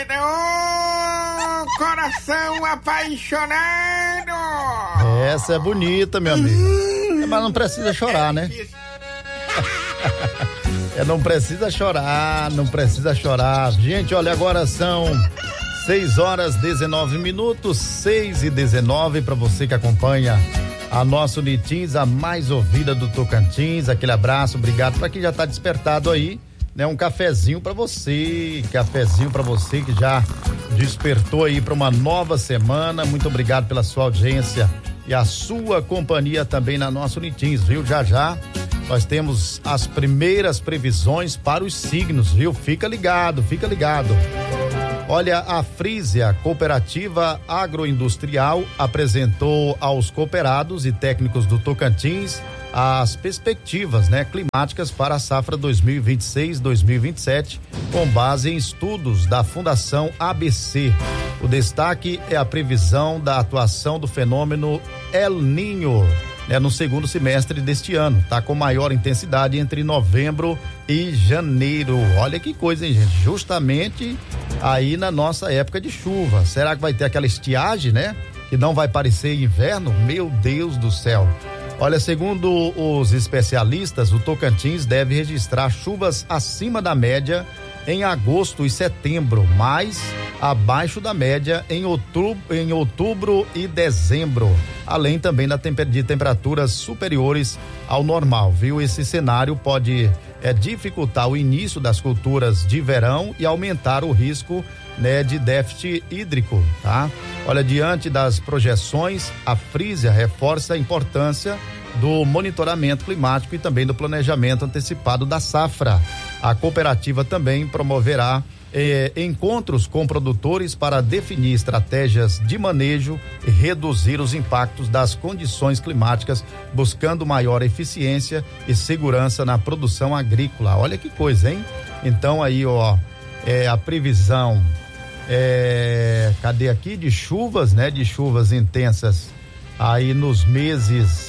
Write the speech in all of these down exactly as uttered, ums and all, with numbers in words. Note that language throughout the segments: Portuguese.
Oh, coração apaixonado. Essa é bonita, meu amigo. Hum, Mas não precisa chorar, né? É, não precisa chorar, não precisa chorar. Gente, olha, agora são seis horas dezenove minutos, seis e dezenove, para você que acompanha a nossa Unitins, a mais ouvida do Tocantins. Aquele abraço, obrigado para quem já tá despertado aí, né? Um cafezinho para você, cafezinho para você que já despertou aí para uma nova semana. Muito obrigado pela sua audiência e a sua companhia também na nossa Unitins, viu? Já já nós temos as primeiras previsões para os signos, viu? Fica ligado, fica ligado. Olha, a Frisia Cooperativa Agroindustrial apresentou aos cooperados e técnicos do Tocantins as perspectivas, né, climáticas para a safra dois mil e vinte e seis, dois mil e vinte e sete, com base em estudos da Fundação A B C. O destaque é a previsão da atuação do fenômeno El Niño, né, no segundo semestre deste ano, tá com maior intensidade entre novembro e janeiro. Olha que coisa, hein, gente? Justamente aí na nossa época de chuva. Será que vai ter aquela estiagem, né? Que não vai parecer inverno? Meu Deus do céu. Olha, segundo os especialistas, o Tocantins deve registrar chuvas acima da média em agosto e setembro, mas abaixo da média em outubro, em outubro e dezembro, além também da temper, de temperaturas superiores ao normal, viu? Esse cenário pode é, dificultar o início das culturas de verão e aumentar o risco, né, de déficit hídrico, tá? Olha, diante das projeções, a Frisia reforça a importância do monitoramento climático e também do planejamento antecipado da safra. A cooperativa também promoverá eh, encontros com produtores para definir estratégias de manejo e reduzir os impactos das condições climáticas, buscando maior eficiência e segurança na produção agrícola. Olha que coisa, hein? Então aí, ó, é a previsão, é, cadê aqui? De chuvas, né? De chuvas intensas aí nos meses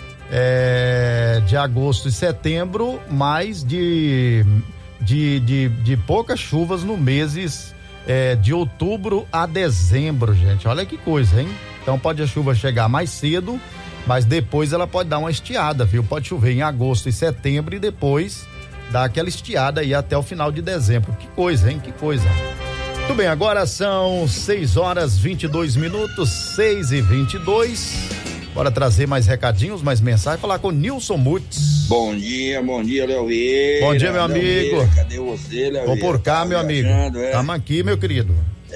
É, de agosto e setembro, mais de de, de, de poucas chuvas no meses é, de outubro a dezembro, gente. Olha que coisa, hein? Então pode a chuva chegar mais cedo, mas depois ela pode dar uma estiada, viu? Pode chover em agosto e setembro e depois dar aquela estiada aí até o final de dezembro. Que coisa, hein? Que coisa. Muito bem, agora são seis horas vinte e dois minutos, seis e vinte e dois. Bora trazer mais recadinhos, mais mensagens, falar com o Nilson Mutz. Bom dia, bom dia, Léo Vieira. Bom dia, meu amigo. Vieira, cadê você, Léo? Vou por cá, tá meu amigo. É? Tamo aqui, meu querido.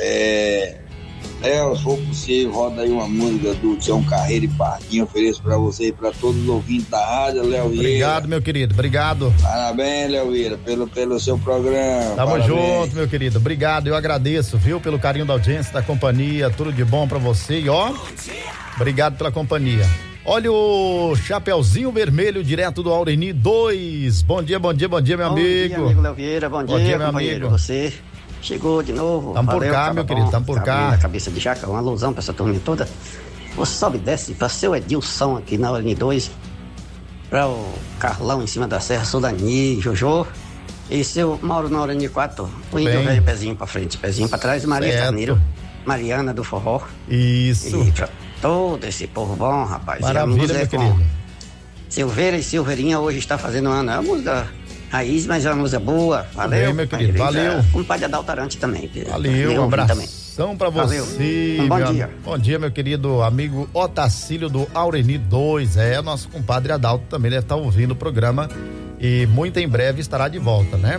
É, Léo, se for possível, roda aí uma música do Tião Carreiro e Parquinho, ofereço pra você e pra todos os ouvintes da rádio, Léo Vieira. Obrigado, meu querido, obrigado. Parabéns, Léo Vieira, pelo, pelo seu programa. Tamo Parabéns. junto, meu querido, obrigado, eu agradeço, viu, pelo carinho da audiência, da companhia, tudo de bom pra você e ó, obrigado pela companhia. Olha o Chapeuzinho Vermelho, direto do Aureni dois. Bom dia, bom dia, bom dia, meu bom amigo. Bom dia, amigo Léo Vieira. Bom, bom dia, dia, meu amigo. Você chegou de novo. Tamo por cá, meu querido, tamo por cá. Cabeça de jaca, uma alusão pra essa turma toda. Você sobe e desce pra seu Edilson aqui na Aureni dois. Pra o Carlão em cima da Serra, Sudani, Jojo. E seu Mauro na Aureni quatro. O índio velho, pezinho pra frente, pezinho pra trás. Maria certo. Carneiro, Mariana do Forró. Isso. E pra todo esse povo bom, rapaz. Maravilha, meu querido. Silveira e Silveirinha hoje está fazendo ano. É uma música raiz, mas é uma música boa. Valeu, bem, meu querido. Valeu. Com o pai de Adaltarante também. Valeu, um abração pra você. Um bom dia. Bom dia, meu querido amigo Otacílio do Aureni dois. É, nosso compadre Adalto também deve estar ouvindo o programa e muito em breve estará de volta, né?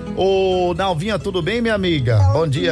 Ô, Nalvinha, tudo bem, minha amiga? Bom dia.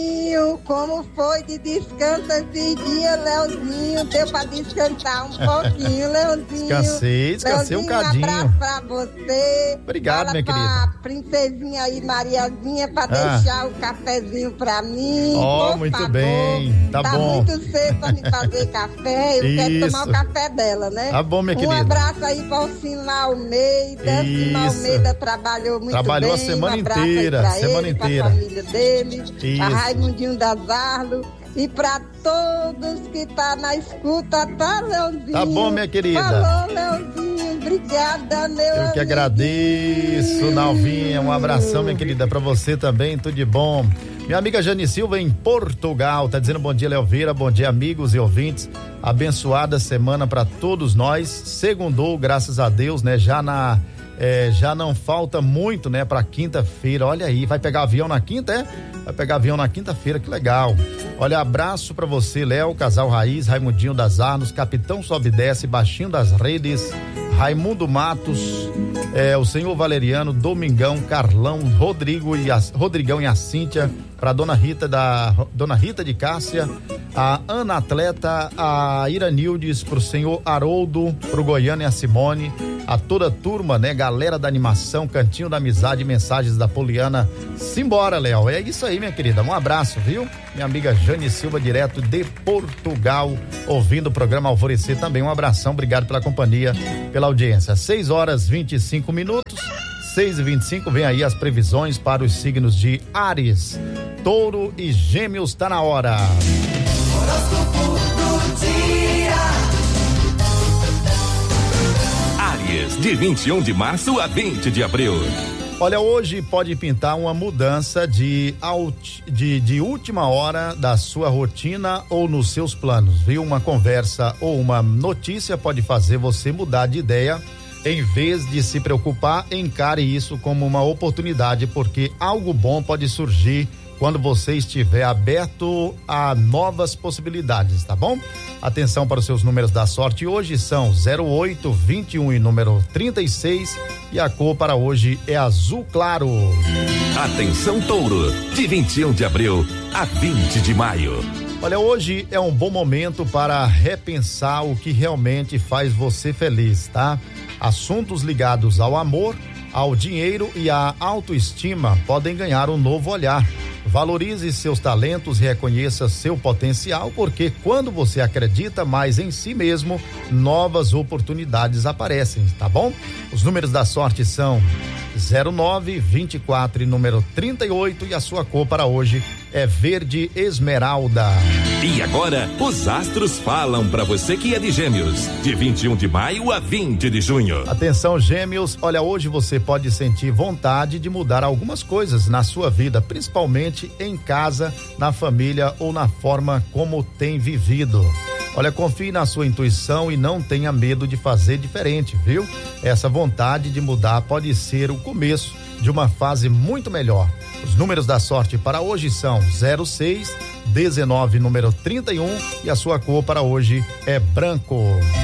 Como foi de descanso esse dia, Leozinho? Deu pra descansar um pouquinho, Leozinho. Descansei, descansei um cadinho. Um abraço pra você. Obrigado, fala minha pra querida. Princesinha aí, Mariazinha, pra ah. deixar o cafezinho pra mim. Ó, oh, muito favor. bem, tá, tá bom. Tá muito cedo pra me fazer café, eu Isso. quero tomar o café dela, né? Tá bom, minha um querida. Um abraço aí pra Alcina Almeida. Alcina Almeida trabalhou muito trabalhou bem. Trabalhou a semana um abraço inteira, pra semana ele, inteira. Pra família dele, Isso. a Raimundinho das Arlo. E pra todos que tá na escuta, tá, Leozinho? Tá bom, minha querida. Falou, Leozinho. Obrigada, meu Eu que agradeço, Nalvinha. Um abração, minha querida, pra você também. Tudo de bom. Minha amiga Jane Silva em Portugal, tá dizendo bom dia, Leoveira, bom dia, amigos e ouvintes. Abençoada semana para todos nós. Segundou, graças a Deus, né? Já na é, já não falta muito, né, para quinta-feira. Olha aí, vai pegar avião na quinta, é? Vai pegar avião na quinta-feira, que legal. Olha, abraço para você, Léo, Casal Raiz, Raimundinho das Arnos, Capitão Sobe e Desce, Baixinho das Redes, Raimundo Matos, é, o senhor Valeriano, Domingão, Carlão, Rodrigo e a, Rodrigão e a Cíntia, para dona Rita da dona Rita de Cássia, a Ana Atleta, a Iranildes, pro senhor Haroldo, pro Goiano e a Simone, a toda a turma, né, galera da animação, Cantinho da Amizade, mensagens da Poliana. Simbora, Léo, é isso aí, minha querida, um abraço, viu? Minha amiga Jane Silva, direto de Portugal, ouvindo o programa Alvorecer também, um abração, obrigado pela companhia, pela audiência. seis horas vinte e cinco minutos, seis e vinte e cinco, vem aí as previsões para os signos de Áries, Touro e Gêmeos, tá na hora. Horóscopo do dia. Áries, de vinte e um de março a vinte de abril. Olha, hoje pode pintar uma mudança de, de, de última hora da sua rotina ou nos seus planos, viu? Uma conversa ou uma notícia pode fazer você mudar de ideia. Em vez de se preocupar, encare isso como uma oportunidade, porque algo bom pode surgir quando você estiver aberto a novas possibilidades, tá bom? Atenção para os seus números da sorte hoje são zero oito, vinte e um e número trinta e seis, e a cor para hoje é azul claro. Atenção, Touro, de vinte e um de abril a vinte de maio. Olha, hoje é um bom momento para repensar o que realmente faz você feliz, tá? Assuntos ligados ao amor, ao dinheiro e à autoestima podem ganhar um novo olhar. Valorize seus talentos e reconheça seu potencial, porque quando você acredita mais em si mesmo, novas oportunidades aparecem, tá bom? Os números da sorte são zero nove, vinte e quatro e número trinta e oito, e a sua cor para hoje é verde esmeralda. E agora, os astros falam para você que é de Gêmeos, de vinte e um de maio a vinte de junho. Atenção, Gêmeos, olha, hoje você pode sentir vontade de mudar algumas coisas na sua vida, principalmente em casa, na família ou na forma como tem vivido. Olha, confie na sua intuição e não tenha medo de fazer diferente, viu? Essa vontade de mudar pode ser o começo de uma fase muito melhor. Os números da sorte para hoje são zero seis, dezenove, número trinta e um, e a sua cor para hoje é branco.